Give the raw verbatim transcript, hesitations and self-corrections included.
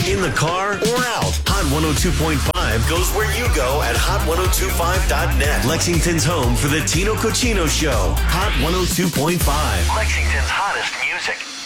In the car or out, Hot one oh two point five goes where you go at hot ten twenty-five dot net. Lexington's home for the Tino Cochino Show. Hot one oh two point five. Lexington's hottest music.